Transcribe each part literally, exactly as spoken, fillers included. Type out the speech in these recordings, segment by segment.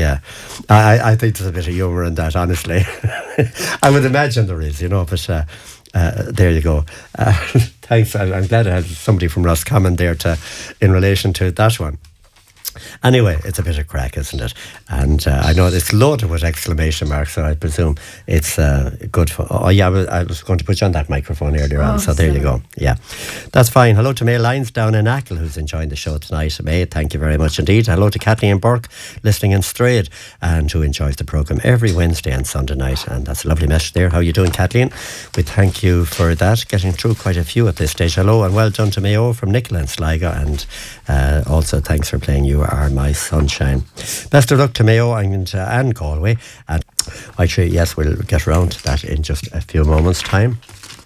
yeah. I, I think there's a bit of humour in that, honestly. I would imagine there is, you know, but uh, uh, there you go. Uh, thanks. I, I'm glad I had somebody from Roscommon there to, in relation to that one. Anyway, it's a bit of crack, isn't it? And uh, I know it's loaded with exclamation marks, so I presume it's uh, good for... Oh, yeah, I was, I was going to put you on that microphone earlier oh, on, so there sorry. you go. Yeah, that's fine. Hello to May Lyons down in Achill, who's enjoying the show tonight. May, thank you very much indeed. Hello to Kathleen Burke, listening in Strayed, and who enjoys the programme every Wednesday and Sunday night. And that's a lovely message there. How are you doing, Kathleen? We thank you for that. Getting through quite a few at this stage. Hello, and well done to Mayo from Nicola and Sligo, and uh, also thanks for playing You Are My Sunshine. Best of luck to Mayo and, uh, and Galway. And actually, yes, we'll get around to that in just a few moments' time.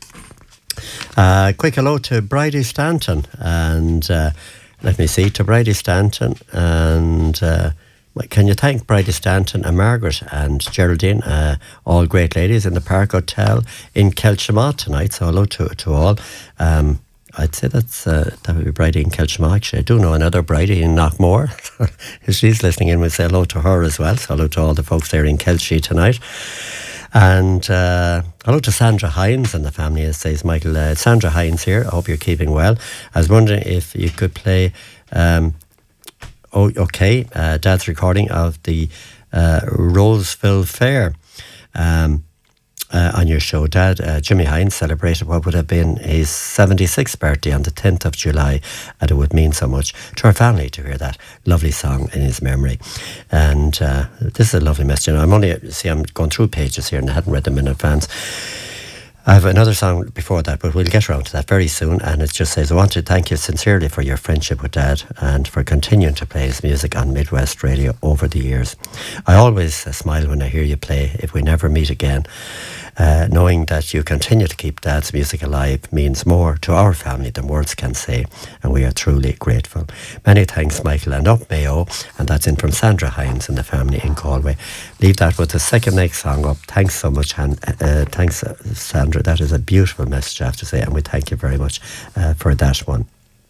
Uh, quick hello to Bridie Stanton. And uh, let me see, to Bridie Stanton. And uh, can you thank Bridie Stanton and Margaret and Geraldine, uh, all great ladies in the Park Hotel in Kelchamaw tonight. So hello to, to all. Um, I'd say that's uh, that would be Bridie in Kelchamaw. Actually, I do know another Bridie in Knockmore. If she's listening in, we'll say hello to her as well. So hello to all the folks there in Kelchie tonight. And uh, hello to Sandra Hines and the family, as says Michael. Uh, Sandra Hines here. I hope you're keeping well. I was wondering if you could play, um, oh, okay, uh, Dad's recording of the uh, Roseville Fair. Um, Uh, on your show. Dad, uh, Jimmy Hines, celebrated what would have been his seventy-sixth birthday on the tenth of July, and it would mean so much to our family to hear that lovely song in his memory. And uh, this is a lovely message. You know, I'm only, see, I'm going through pages here and I hadn't read them in advance. I have another song before that, but we'll get around to that very soon. And it just says, I want to thank you sincerely for your friendship with Dad and for continuing to play his music on Midwest Radio over the years. I always uh, smile when I hear you play If We Never Meet Again. Uh, knowing that you continue to keep Dad's music alive means more to our family than words can say, and we are truly grateful. Many thanks, Michael, and up Mayo, and that's in from Sandra Hines and the family in Galway. Leave that with the second next song up. Thanks so much, and uh, thanks, uh, Sandra. That is a beautiful message, I have to say, and we thank you very much uh, for that one.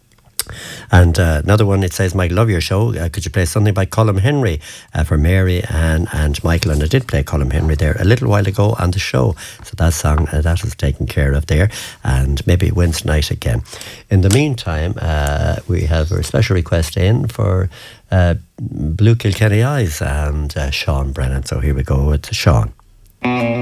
And uh, another one, it says, Mike, love your show. Uh, could you play something by Colm Henry uh, for Mary and, and Michael? And I did play Colm Henry there a little while ago on the show. So that song, uh, that is taken care of there. And maybe Wednesday night again. In the meantime, uh, we have a special request in for uh, Blue Kilkenny Eyes and uh, Sean Brennan. So here we go with Sean.